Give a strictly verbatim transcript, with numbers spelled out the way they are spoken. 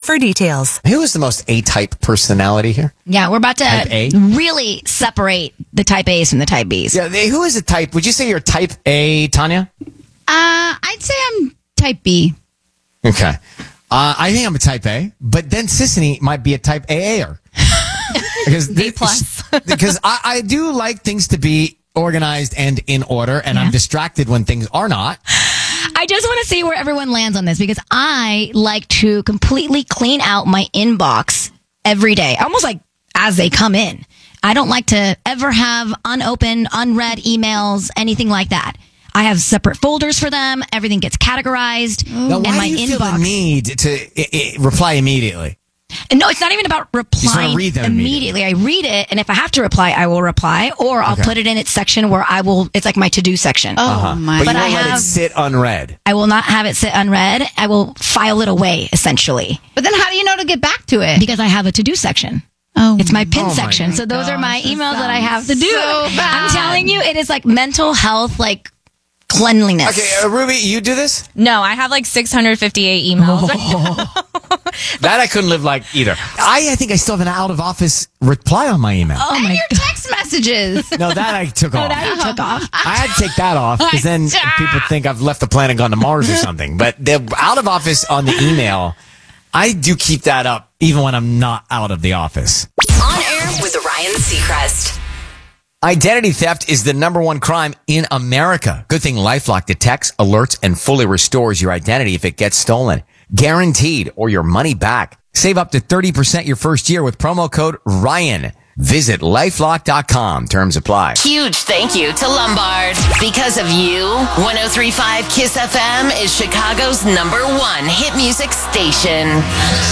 for details. Who is the most A-type personality here? Yeah, we're about to Type A? really separate the type A's from the type B's. Yeah, they, who is a type? Would you say you're type A, Tanya? Uh, I'd say I'm type B. Okay. Uh, I think I'm a type A, but then Sissany might be a type A A-er. Because B plus. because I, I do like things to be organized and in order, and I'm distracted when things are not. I just want to see where everyone lands on this because I like to completely clean out my inbox every day, almost like as they come in. I don't like to ever have unopened, unread emails, anything like that. I have separate folders for them. Everything gets categorized. Now, and why my do you inbox. feel the need to I, I, reply immediately? And no, it's not even about replying read them immediately. I read it, and if I have to reply, I will reply, or I'll Okay. put it in its section where I will. It's like my to-do section. Oh, Uh-huh. my. But, But you I won't let have- it sit unread. I will not have it sit unread. I will file it away, essentially, But then how do you know to get back to it? because I have a to-do section. Oh, It's my pin Oh my section. So those are my gosh, that emails that I have to sounds do. so bad. I'm telling you, it is like mental health, like cleanliness. Okay, uh, Ruby, you do this? No, I have like six hundred fifty-eight emails. That I couldn't live like either. I, I think I still have an out-of-office reply on my email. Oh and my your god. text messages. No, that I took off. That you took off. I had to take that off because then people think I've left the planet and gone to Mars or something. But the out of office on the email, I do keep that up even when I'm not out of the office. On air with Ryan Seacrest. Identity theft is the number one crime in America. Good thing LifeLock detects, alerts, and fully restores your identity if it gets stolen. Guaranteed or your money back. Save up to thirty percent your first year with promo code Ryan. Visit lifelock dot com. Terms apply. Huge thank you to Lombard. Because of you, one oh three point five KISS F M is Chicago's number one hit music station.